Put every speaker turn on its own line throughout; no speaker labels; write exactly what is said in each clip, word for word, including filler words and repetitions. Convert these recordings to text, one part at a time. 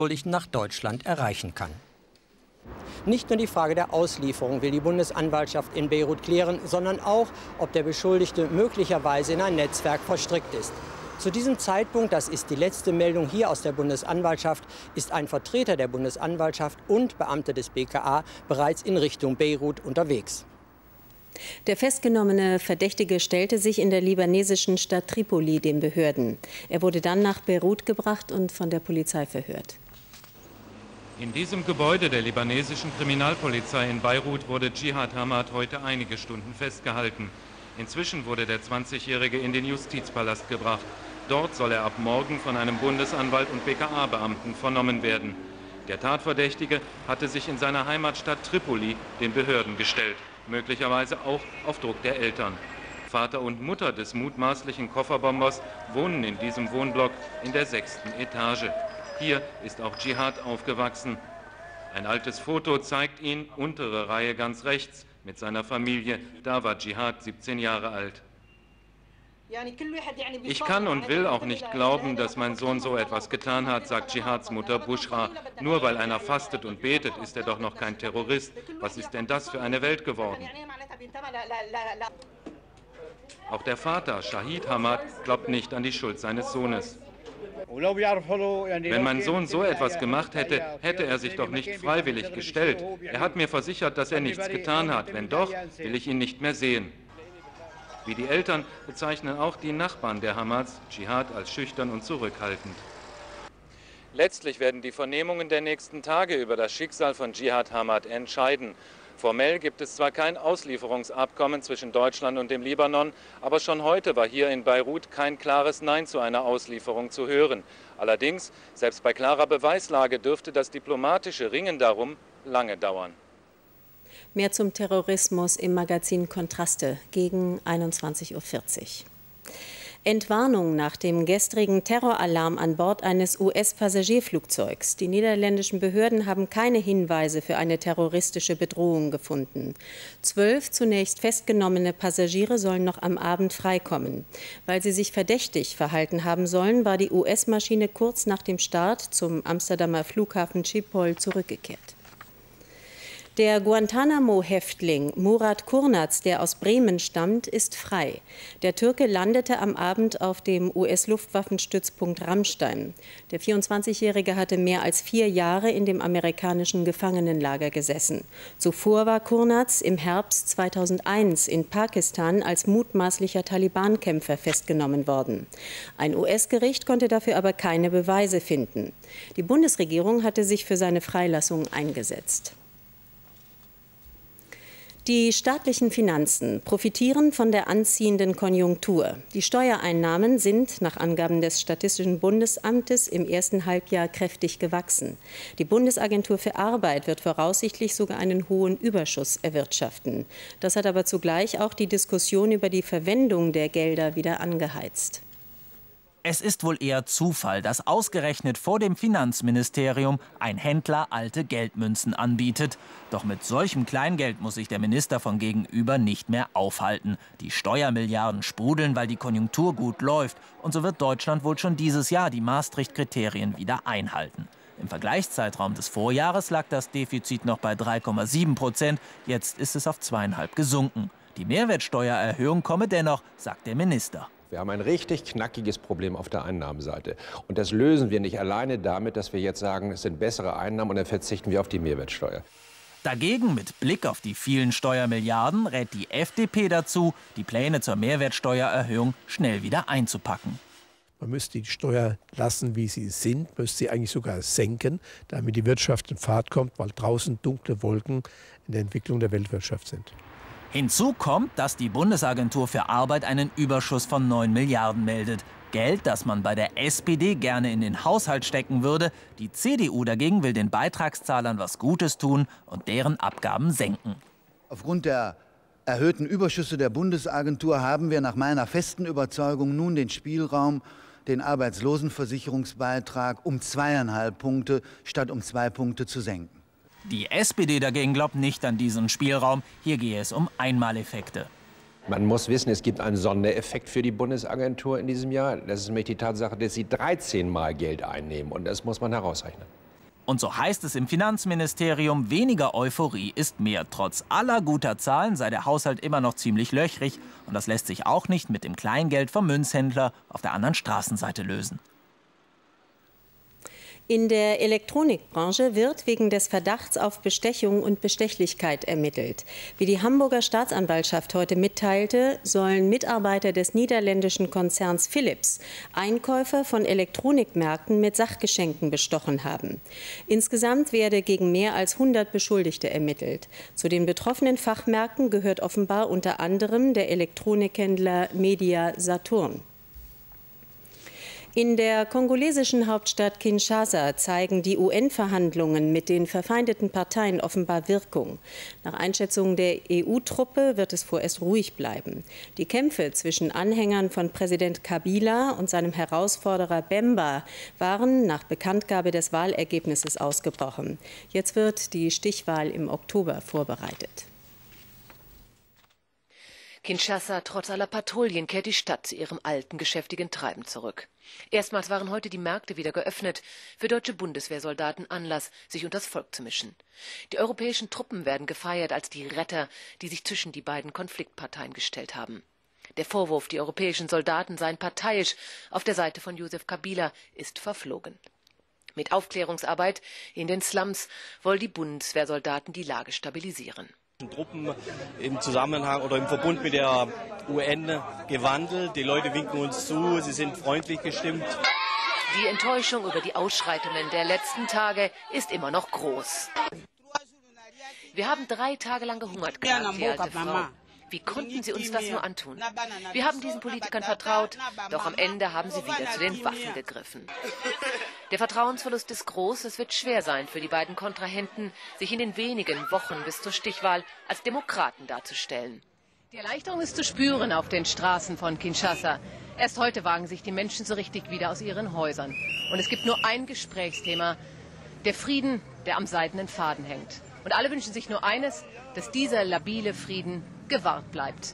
Beschuldigten nach Deutschland erreichen kann. Nicht nur die Frage der Auslieferung will die Bundesanwaltschaft in Beirut klären, sondern auch, ob der Beschuldigte möglicherweise in ein Netzwerk verstrickt ist. Zu diesem Zeitpunkt, das ist die letzte Meldung hier aus der Bundesanwaltschaft, ist ein Vertreter der Bundesanwaltschaft und Beamte des B K A bereits in Richtung Beirut unterwegs.
Der festgenommene Verdächtige stellte sich in der libanesischen Stadt Tripoli den Behörden. Er wurde dann nach Beirut gebracht und von der Polizei verhört.
In diesem Gebäude der libanesischen Kriminalpolizei in Beirut wurde Jihad Hamad heute einige Stunden festgehalten. Inzwischen wurde der zwanzigjährige in den Justizpalast gebracht. Dort soll er ab morgen von einem Bundesanwalt und B K A-Beamten vernommen werden. Der Tatverdächtige hatte sich in seiner Heimatstadt Tripoli den Behörden gestellt, möglicherweise auch auf Druck der Eltern. Vater und Mutter des mutmaßlichen Kofferbombers wohnen in diesem Wohnblock in der sechsten Etage. Hier ist auch Jihad aufgewachsen. Ein altes Foto zeigt ihn, untere Reihe ganz rechts, mit seiner Familie. Da war Jihad siebzehn Jahre alt. Ich kann und will auch nicht glauben, dass mein Sohn so etwas getan hat, sagt Jihads Mutter Bushra. Nur weil einer fastet und betet, ist er doch noch kein Terrorist. Was ist denn das für eine Welt geworden? Auch der Vater, Shahid Hamad, glaubt nicht an die Schuld seines Sohnes. Wenn mein Sohn so etwas gemacht hätte, hätte er sich doch nicht freiwillig gestellt. Er hat mir versichert, dass er nichts getan hat. Wenn doch, will ich ihn nicht mehr sehen. Wie die Eltern bezeichnen auch die Nachbarn der Hamads Jihad als schüchtern und zurückhaltend. Letztlich werden die Vernehmungen der nächsten Tage über das Schicksal von Jihad Hamad entscheiden. Formell gibt es zwar kein Auslieferungsabkommen zwischen Deutschland und dem Libanon, aber schon heute war hier in Beirut kein klares Nein zu einer Auslieferung zu hören. Allerdings, selbst bei klarer Beweislage dürfte das diplomatische Ringen darum lange dauern.
Mehr zum Terrorismus im Magazin Kontraste gegen einundzwanzig Uhr vierzig. Entwarnung nach dem gestrigen Terroralarm an Bord eines U S-Passagierflugzeugs. Die niederländischen Behörden haben keine Hinweise für eine terroristische Bedrohung gefunden. Zwölf zunächst festgenommene Passagiere sollen noch am Abend freikommen. Weil sie sich verdächtig verhalten haben sollen, war die U S-Maschine kurz nach dem Start zum Amsterdamer Flughafen Schiphol zurückgekehrt. Der Guantanamo-Häftling Murat Kurnaz, der aus Bremen stammt, ist frei. Der Türke landete am Abend auf dem U S-Luftwaffenstützpunkt Ramstein. Der vierundzwanzigjährige hatte mehr als vier Jahre in dem amerikanischen Gefangenenlager gesessen. Zuvor war Kurnaz im Herbst zweitausendeins in Pakistan als mutmaßlicher Taliban-Kämpfer festgenommen worden. Ein U S-Gericht konnte dafür aber keine Beweise finden. Die Bundesregierung hatte sich für seine Freilassung eingesetzt. Die staatlichen Finanzen profitieren von der anziehenden Konjunktur. Die Steuereinnahmen sind nach Angaben des Statistischen Bundesamtes im ersten Halbjahr kräftig gewachsen. Die Bundesagentur für Arbeit wird voraussichtlich sogar einen hohen Überschuss erwirtschaften. Das hat aber zugleich auch die Diskussion über die Verwendung der Gelder wieder angeheizt.
Es ist wohl eher Zufall, dass ausgerechnet vor dem Finanzministerium ein Händler alte Geldmünzen anbietet. Doch mit solchem Kleingeld muss sich der Minister von gegenüber nicht mehr aufhalten. Die Steuermilliarden sprudeln, weil die Konjunktur gut läuft. Und so wird Deutschland wohl schon dieses Jahr die Maastricht-Kriterien wieder einhalten. Im Vergleichszeitraum des Vorjahres lag das Defizit noch bei drei Komma sieben Prozent. Jetzt ist es auf zwei Komma fünf gesunken. Die Mehrwertsteuererhöhung komme dennoch, sagt der Minister.
Wir haben ein richtig knackiges Problem auf der Einnahmenseite. Und das lösen wir nicht alleine damit, dass wir jetzt sagen, es sind bessere Einnahmen und dann verzichten wir auf die Mehrwertsteuer.
Dagegen, mit Blick auf die vielen Steuermilliarden, rät die F D P dazu, die Pläne zur Mehrwertsteuererhöhung schnell wieder einzupacken.
Man müsste die Steuer lassen, wie sie sind, müsste sie eigentlich sogar senken, damit die Wirtschaft in Fahrt kommt, weil draußen dunkle Wolken in der Entwicklung der Weltwirtschaft sind.
Hinzu kommt, dass die Bundesagentur für Arbeit einen Überschuss von neun Milliarden meldet. Geld, das man bei der S P D gerne in den Haushalt stecken würde. Die C D U dagegen will den Beitragszahlern was Gutes tun und deren Abgaben senken.
Aufgrund der erhöhten Überschüsse der Bundesagentur haben wir nach meiner festen Überzeugung nun den Spielraum, den Arbeitslosenversicherungsbeitrag um zweieinhalb Punkte statt um zwei Punkte zu senken.
Die S P D dagegen glaubt nicht an diesen Spielraum. Hier gehe es um Einmaleffekte.
Man muss wissen, es gibt einen Sondereffekt für die Bundesagentur in diesem Jahr. Das ist nämlich die Tatsache, dass sie dreizehn Mal Geld einnehmen. Und das muss man herausrechnen.
Und so heißt es im Finanzministerium, weniger Euphorie ist mehr. Trotz aller guter Zahlen sei der Haushalt immer noch ziemlich löchrig. Und das lässt sich auch nicht mit dem Kleingeld vom Münzhändler auf der anderen Straßenseite lösen.
In der Elektronikbranche wird wegen des Verdachts auf Bestechung und Bestechlichkeit ermittelt. Wie die Hamburger Staatsanwaltschaft heute mitteilte, sollen Mitarbeiter des niederländischen Konzerns Philips Einkäufer von Elektronikmärkten mit Sachgeschenken bestochen haben. Insgesamt werde gegen mehr als hundert Beschuldigte ermittelt. Zu den betroffenen Fachmärkten gehört offenbar unter anderem der Elektronikhändler Media Saturn. In der kongolesischen Hauptstadt Kinshasa zeigen die U N-Verhandlungen mit den verfeindeten Parteien offenbar Wirkung. Nach Einschätzung der E U-Truppe wird es vorerst ruhig bleiben. Die Kämpfe zwischen Anhängern von Präsident Kabila und seinem Herausforderer Bemba waren nach Bekanntgabe des Wahlergebnisses ausgebrochen. Jetzt wird die Stichwahl im Oktober vorbereitet.
Kinshasa, trotz aller Patrouillen, kehrt die Stadt zu ihrem alten, geschäftigen Treiben zurück. Erstmals waren heute die Märkte wieder geöffnet, für deutsche Bundeswehrsoldaten Anlass, sich unters Volk zu mischen. Die europäischen Truppen werden gefeiert als die Retter, die sich zwischen die beiden Konfliktparteien gestellt haben. Der Vorwurf, die europäischen Soldaten seien parteiisch auf der Seite von Joseph Kabila, ist verflogen. Mit Aufklärungsarbeit in den Slums wollen die Bundeswehrsoldaten die Lage stabilisieren.
Truppen im Zusammenhang oder im Verbund mit der U N gewandelt. Die Leute winken uns zu, sie sind freundlich gestimmt.
Die Enttäuschung über die Ausschreitungen der letzten Tage ist immer noch groß. Wir haben drei Tage lang gehungert, klagt die alte Frau. Wie konnten sie uns das nur antun? Wir haben diesen Politikern vertraut, doch am Ende haben sie wieder zu den Waffen gegriffen. Der Vertrauensverlust ist groß. Es wird schwer sein für die beiden Kontrahenten, sich in den wenigen Wochen bis zur Stichwahl als Demokraten darzustellen.
Die Erleichterung ist zu spüren auf den Straßen von Kinshasa. Erst heute wagen sich die Menschen so richtig wieder aus ihren Häusern. Und es gibt nur ein Gesprächsthema: der Frieden, der am seidenen Faden hängt. Und alle wünschen sich nur eines, dass dieser labile Frieden gewahrt bleibt.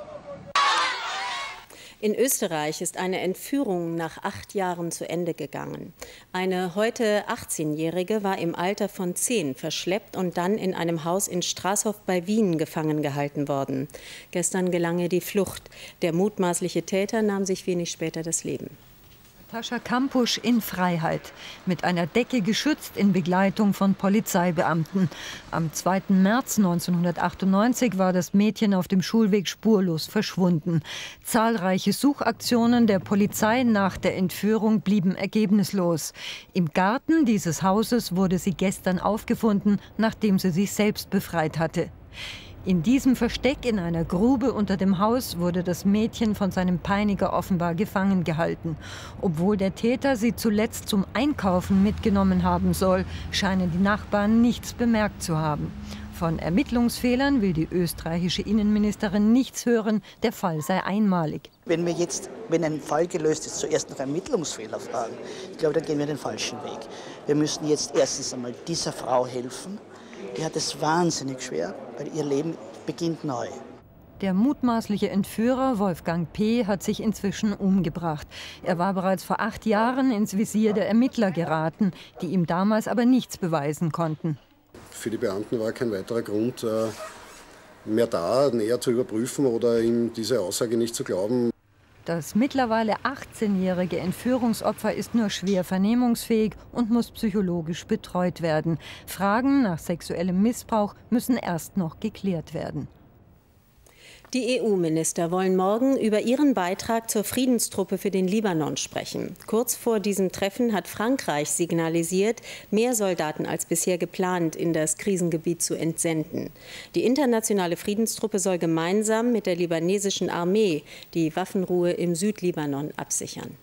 In Österreich ist eine Entführung nach acht Jahren zu Ende gegangen. Eine heute achtzehnjährige war im Alter von zehn verschleppt und dann in einem Haus in Straßhof bei Wien gefangen gehalten worden. Gestern gelang ihr die Flucht. Der mutmaßliche Täter nahm sich wenig später das Leben.
Natascha Kampusch in Freiheit, mit einer Decke geschützt in Begleitung von Polizeibeamten. Am zweiten März neunzehnhundertachtundneunzig war das Mädchen auf dem Schulweg spurlos verschwunden. Zahlreiche Suchaktionen der Polizei nach der Entführung blieben ergebnislos. Im Garten dieses Hauses wurde sie gestern aufgefunden, nachdem sie sich selbst befreit hatte. In diesem Versteck in einer Grube unter dem Haus wurde das Mädchen von seinem Peiniger offenbar gefangen gehalten. Obwohl der Täter sie zuletzt zum Einkaufen mitgenommen haben soll, scheinen die Nachbarn nichts bemerkt zu haben. Von Ermittlungsfehlern will die österreichische Innenministerin nichts hören, der Fall sei einmalig.
Wenn wir jetzt, wenn ein Fall gelöst ist, zuerst nach Ermittlungsfehler fragen, ich glaube, dann gehen wir den falschen Weg. Wir müssen jetzt erstens einmal dieser Frau helfen. Die hat es wahnsinnig schwer, weil ihr Leben beginnt neu.
Der mutmaßliche Entführer Wolfgang P. hat sich inzwischen umgebracht. Er war bereits vor acht Jahren ins Visier der Ermittler geraten, die ihm damals aber nichts beweisen konnten.
Für die Beamten war kein weiterer Grund mehr da, näher zu überprüfen oder ihm diese Aussage nicht zu glauben.
Das mittlerweile achtzehnjährige Entführungsopfer ist nur schwer vernehmungsfähig und muss psychologisch betreut werden. Fragen nach sexuellem Missbrauch müssen erst noch geklärt werden.
Die E U-Minister wollen morgen über ihren Beitrag zur Friedenstruppe für den Libanon sprechen. Kurz vor diesem Treffen hat Frankreich signalisiert, mehr Soldaten als bisher geplant in das Krisengebiet zu entsenden. Die internationale Friedenstruppe soll gemeinsam mit der libanesischen Armee die Waffenruhe im Südlibanon absichern.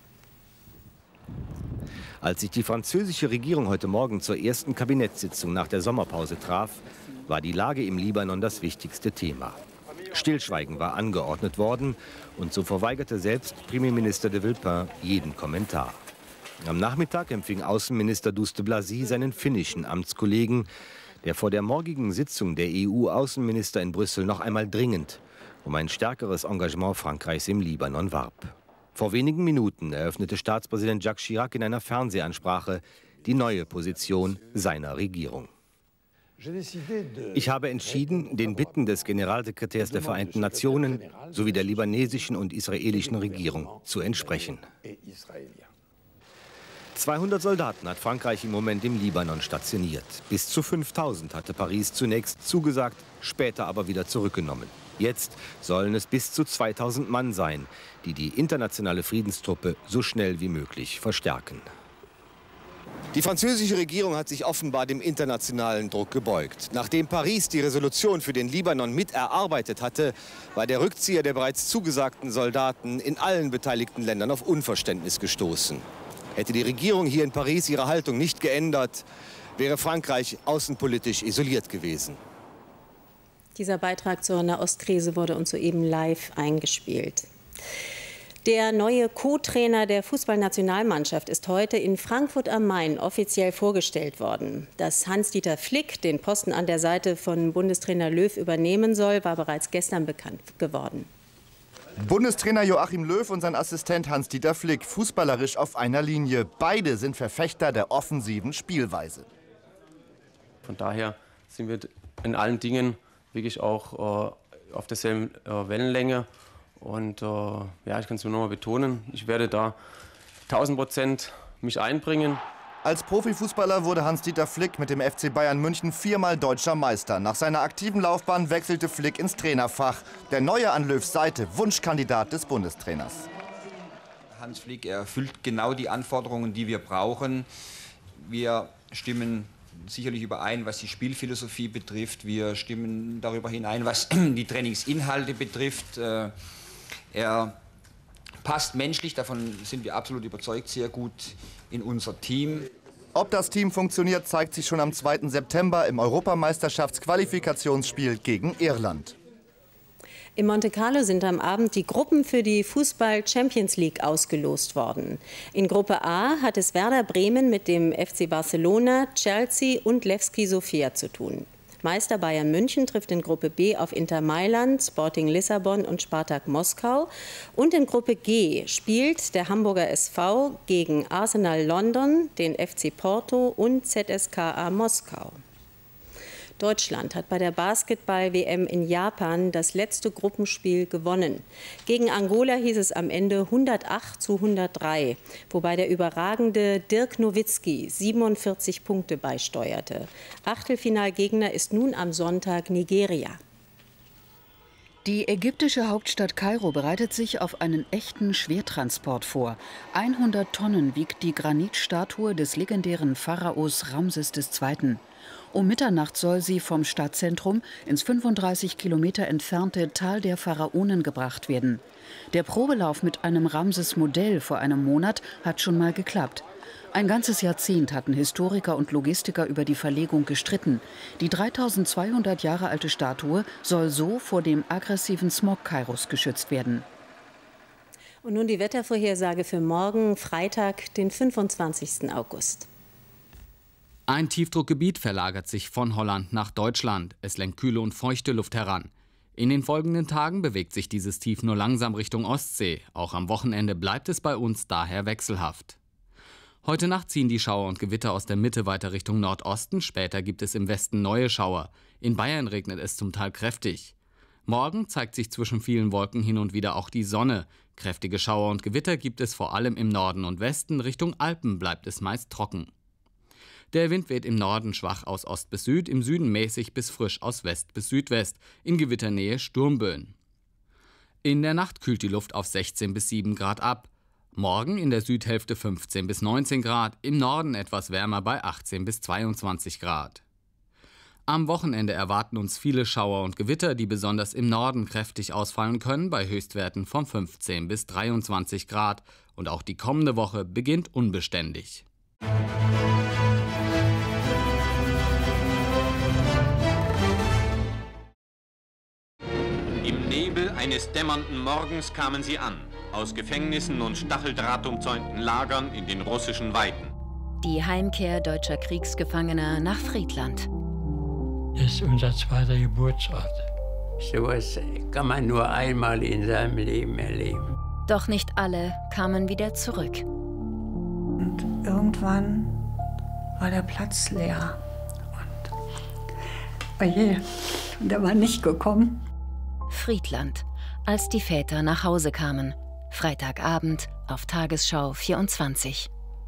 Als sich die französische Regierung heute Morgen zur ersten Kabinettssitzung nach der Sommerpause traf, war die Lage im Libanon das wichtigste Thema. Stillschweigen war angeordnet worden und so verweigerte selbst Premierminister de Villepin jeden Kommentar. Am Nachmittag empfing Außenminister Douste Blazy seinen finnischen Amtskollegen, der vor der morgigen Sitzung der E U-Außenminister in Brüssel noch einmal dringend um ein stärkeres Engagement Frankreichs im Libanon warb. Vor wenigen Minuten eröffnete Staatspräsident Jacques Chirac in einer Fernsehansprache die neue Position seiner Regierung. Ich habe entschieden, den Bitten des Generalsekretärs der Vereinten Nationen sowie der libanesischen und israelischen Regierung zu entsprechen. zweihundert Soldaten hat Frankreich im Moment im Libanon stationiert. Bis zu fünftausend hatte Paris zunächst zugesagt, später aber wieder zurückgenommen. Jetzt sollen es bis zu zweitausend Mann sein, die die internationale Friedenstruppe so schnell wie möglich verstärken. Die französische Regierung hat sich offenbar dem internationalen Druck gebeugt. Nachdem Paris die Resolution für den Libanon mit erarbeitet hatte, war der Rückzieher der bereits zugesagten Soldaten in allen beteiligten Ländern auf Unverständnis gestoßen. Hätte die Regierung hier in Paris ihre Haltung nicht geändert, wäre Frankreich außenpolitisch isoliert gewesen.
Dieser Beitrag zur Nahostkrise wurde uns soeben live eingespielt. Der neue Co-Trainer der Fußballnationalmannschaft ist heute in Frankfurt am Main offiziell vorgestellt worden. Dass Hans-Dieter Flick den Posten an der Seite von Bundestrainer Löw übernehmen soll, war bereits gestern bekannt geworden.
Bundestrainer Joachim Löw und sein Assistent Hans-Dieter Flick, fußballerisch auf einer Linie. Beide sind Verfechter der offensiven Spielweise.
Von daher sind wir in allen Dingen wirklich auch äh, auf derselben äh, Wellenlänge. Und äh, ja, ich kann es nur noch mal betonen, ich werde da tausend Prozent mich einbringen.
Als Profifußballer wurde Hans-Dieter Flick mit dem F C Bayern München viermal deutscher Meister. Nach seiner aktiven Laufbahn wechselte Flick ins Trainerfach. Der neue an Löws Seite, Wunschkandidat des Bundestrainers.
Hans Flick erfüllt genau die Anforderungen, die wir brauchen. Wir stimmen sicherlich überein, was die Spielphilosophie betrifft. Wir stimmen darüber hinein, was die Trainingsinhalte betrifft. Er passt menschlich, davon sind wir absolut überzeugt, sehr gut in unser Team.
Ob das Team funktioniert, zeigt sich schon am zweiten September im Europameisterschaftsqualifikationsspiel gegen Irland.
In Monte Carlo sind am Abend die Gruppen für die Fußball-Champions League ausgelost worden. In Gruppe A hat es Werder Bremen mit dem F C Barcelona, Chelsea und Levski Sofia zu tun. Meister Bayern München trifft in Gruppe B auf Inter Mailand, Sporting Lissabon und Spartak Moskau. Und in Gruppe G spielt der Hamburger S V gegen Arsenal London, den F C Porto und Z S K A Moskau. Deutschland hat bei der Basketball-W M in Japan das letzte Gruppenspiel gewonnen. Gegen Angola hieß es am Ende hundertacht zu hundertdrei, wobei der überragende Dirk Nowitzki siebenundvierzig Punkte beisteuerte. Achtelfinalgegner ist nun am Sonntag Nigeria.
Die ägyptische Hauptstadt Kairo bereitet sich auf einen echten Schwertransport vor. hundert Tonnen wiegt die Granitstatue des legendären Pharaos Ramses der Zweite. Um Mitternacht soll sie vom Stadtzentrum ins fünfunddreißig Kilometer entfernte Tal der Pharaonen gebracht werden. Der Probelauf mit einem Ramses-Modell vor einem Monat hat schon mal geklappt. Ein ganzes Jahrzehnt hatten Historiker und Logistiker über die Verlegung gestritten. Die dreitausendzweihundert Jahre alte Statue soll so vor dem aggressiven Smog Kairos geschützt werden.
Und nun die Wettervorhersage für morgen, Freitag, den fünfundzwanzigsten August.
Ein Tiefdruckgebiet verlagert sich von Holland nach Deutschland. Es lenkt kühle und feuchte Luft heran. In den folgenden Tagen bewegt sich dieses Tief nur langsam Richtung Ostsee. Auch am Wochenende bleibt es bei uns daher wechselhaft. Heute Nacht ziehen die Schauer und Gewitter aus der Mitte weiter Richtung Nordosten. Später gibt es im Westen neue Schauer. In Bayern regnet es zum Teil kräftig. Morgen zeigt sich zwischen vielen Wolken hin und wieder auch die Sonne. Kräftige Schauer und Gewitter gibt es vor allem im Norden und Westen. Richtung Alpen bleibt es meist trocken. Der Wind weht im Norden schwach aus Ost bis Süd, im Süden mäßig bis frisch aus West bis Südwest, in Gewitternähe Sturmböen. In der Nacht kühlt die Luft auf sechzehn bis sieben Grad ab. Morgen in der Südhälfte fünfzehn bis neunzehn Grad, im Norden etwas wärmer bei achtzehn bis zweiundzwanzig Grad. Am Wochenende erwarten uns viele Schauer und Gewitter, die besonders im Norden kräftig ausfallen können, bei Höchstwerten von fünfzehn bis dreiundzwanzig Grad. Und auch die kommende Woche beginnt unbeständig.
Im Nebel eines dämmernden Morgens kamen sie an, aus Gefängnissen und stacheldrahtumzäunten Lagern in den russischen Weiten.
Die Heimkehr deutscher Kriegsgefangener nach Friedland.
Das ist unser zweiter Geburtsort. So etwas kann man nur einmal in seinem Leben erleben.
Doch nicht alle kamen wieder zurück.
Und irgendwann
war der Platz leer. Und oje, und er war nicht gekommen.
Friedland, als die Väter nach Hause kamen. Freitagabend auf Tagesschau vierundzwanzig.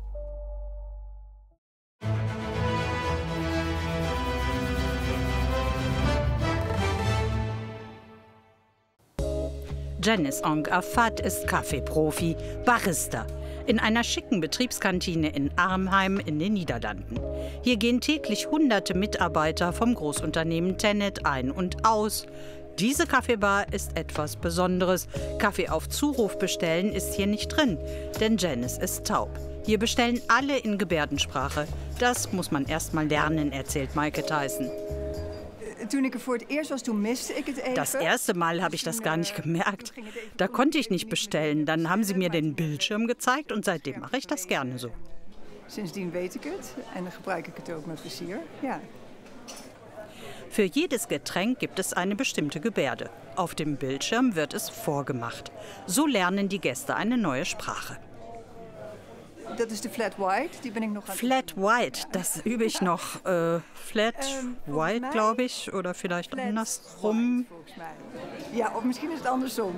Cengiz Ong Afat ist Kaffeeprofi, Barista in einer schicken Betriebskantine in Arnhem in den Niederlanden. Hier gehen täglich hunderte Mitarbeiter vom Großunternehmen Tennet ein und aus. Diese Kaffeebar ist etwas Besonderes. Kaffee auf Zuruf bestellen ist hier nicht drin, denn Cengiz ist taub. Hier bestellen alle in Gebärdensprache. Das muss man erst mal lernen, erzählt Maike Thijssen.
Toen ik er voor het eerst was, toen miste ik het even.
Das erste Mal habe ich das gar nicht gemerkt. Da konnte ich nicht bestellen. Dann haben sie mir den Bildschirm gezeigt und seitdem mache ich das gerne so.
Sindsdien weet ik het en dan gebruik ik het ook met plezier. Ja.
Für jedes Getränk gibt es eine bestimmte Gebärde. Auf dem Bildschirm wird es vorgemacht. So lernen die Gäste eine neue Sprache.
Dat is de Flat White, die ben ik nog aan.
Flat White, das übe ich noch. Äh, Flat
Ähm,
White, glaube ich, oder vielleicht
Flat
andersrum.
Volgens mij. Ja, of misschien is het andersom.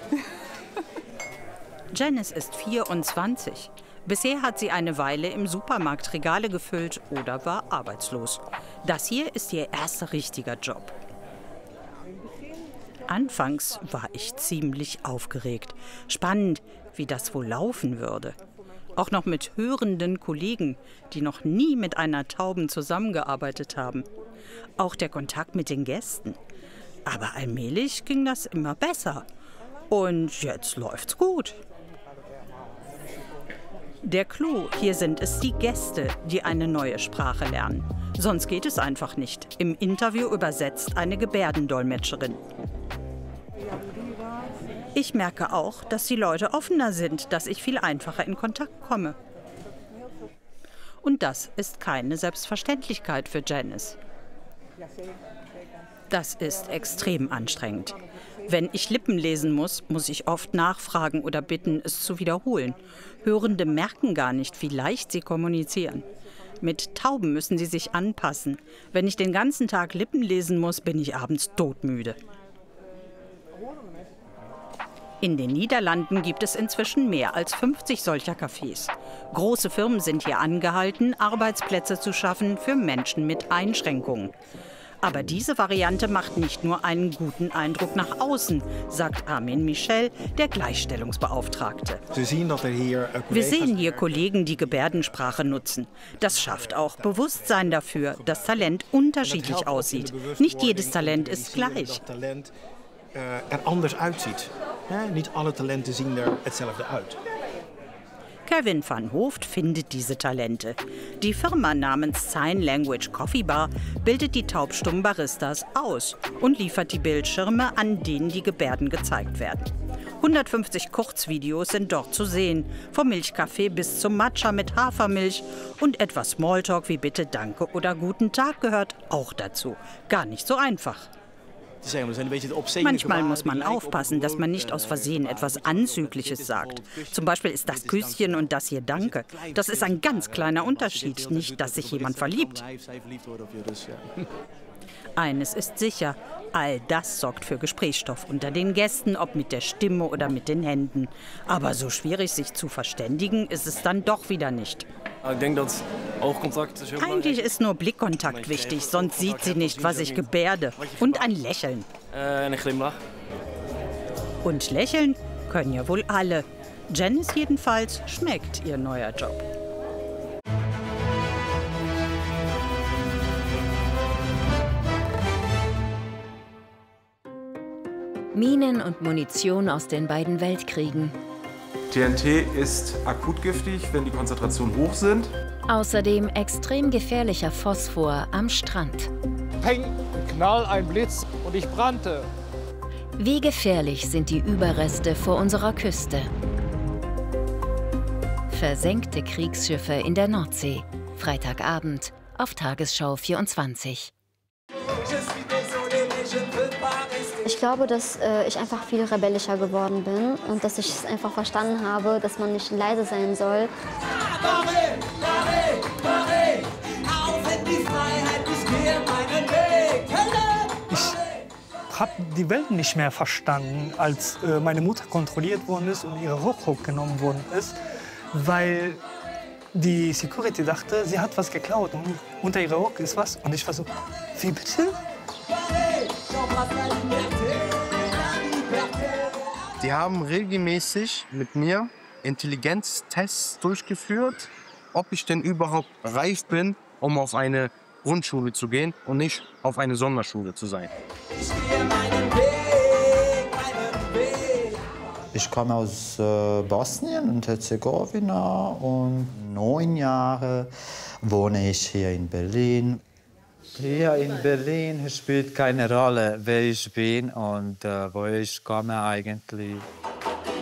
Cengiz ist vierundzwanzig. Bisher hat sie eine Weile im Supermarkt Regale gefüllt oder war arbeitslos. Das hier ist ihr erster richtiger Job. Anfangs war ich ziemlich aufgeregt. Spannend, wie das wohl laufen würde. Auch noch mit hörenden Kollegen, die noch nie mit einer Tauben zusammengearbeitet haben. Auch der Kontakt mit den Gästen. Aber allmählich ging das immer besser. Und jetzt läuft's gut. Der Clou, hier sind es die Gäste, die eine neue Sprache lernen. Sonst geht es einfach nicht. Im Interview übersetzt eine Gebärdendolmetscherin. Ich merke auch, dass die Leute offener sind, dass ich viel einfacher in Kontakt komme. Und das ist keine Selbstverständlichkeit für Cengiz. Das ist extrem anstrengend. Wenn ich Lippen lesen muss, muss ich oft nachfragen oder bitten, es zu wiederholen. Hörende merken gar nicht, wie leicht sie kommunizieren. Mit Tauben müssen sie sich anpassen. Wenn ich den ganzen Tag Lippen lesen muss, bin ich abends todmüde. In den Niederlanden gibt es inzwischen mehr als fünfzig solcher Cafés. Große Firmen sind hier angehalten, Arbeitsplätze zu schaffen für Menschen mit Einschränkungen. Aber diese Variante macht nicht nur einen guten Eindruck nach außen, sagt Armin Michel, der Gleichstellungsbeauftragte. Wir sehen hier Kollegen, die Gebärdensprache nutzen. Das schafft auch Bewusstsein dafür, dass Talent unterschiedlich aussieht. Nicht jedes Talent ist gleich.
er anders uitziet. He, niet alle talenten zien er hetzelfde uit.
Kevin van Hooft findet diese Talente. Die Firma namens Sign Language Coffee Bar bildet die taubstummen Baristas aus und liefert die Bildschirme, an denen die Gebärden gezeigt werden. hundertfünfzig Kurzvideos sind dort zu sehen, vom Milchkaffee bis zum Matcha mit Hafermilch, und etwas Smalltalk wie Bitte, Danke oder Guten Tag gehört auch dazu. Gar nicht so einfach. Manchmal muss man aufpassen, dass man nicht aus Versehen etwas Anzügliches sagt. Zum Beispiel ist das Küsschen und das hier Danke. Das ist ein ganz kleiner Unterschied, nicht, dass sich jemand verliebt. Eines ist sicher, all das sorgt für Gesprächsstoff unter den Gästen, ob mit der Stimme oder mit den Händen. Aber so schwierig, sich zu verständigen, ist es dann doch wieder nicht.
Ich denke, dass auch Kontakt ist
Eigentlich ist nur Blickkontakt wichtig, sonst sieht sie nicht, was ich gebärde. Und ein Lächeln. Und lächeln können ja wohl alle. Cengiz jedenfalls schmeckt ihr neuer Job.
Minen und Munition aus den beiden Weltkriegen.
T N T ist akut giftig, wenn die Konzentrationen hoch sind.
Außerdem extrem gefährlicher Phosphor am Strand.
Peng, Knall, ein Blitz und ich brannte.
Wie gefährlich sind die Überreste vor unserer Küste? Versenkte Kriegsschiffe in der Nordsee. Freitagabend auf Tagesschau vierundzwanzig.
Ich glaube, dass äh, ich einfach viel rebellischer geworden bin und dass ich es einfach verstanden habe, dass man nicht leise sein soll.
Paris, Paris, Paris.
Ich habe die Welt nicht mehr verstanden, als äh, meine Mutter kontrolliert worden ist und ihre Rock hochgenommen worden ist, weil die Security dachte, sie hat was geklaut und unter ihrer Rock ist was. Und ich war so, wie bitte?
Die haben regelmäßig mit mir Intelligenztests durchgeführt, ob ich denn überhaupt reif bin, um auf eine Grundschule zu gehen und nicht auf eine Sonderschule zu sein.
Ich komme aus äh, Bosnien und Herzegowina und neun Jahre wohne ich hier in Berlin. Hier in Berlin spielt keine Rolle, wer ich bin und äh, wo ich komme eigentlich.